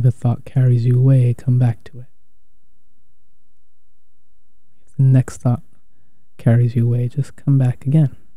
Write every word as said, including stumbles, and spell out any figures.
If a thought carries you away, come back to it. If the next thought carries you away, just come back again.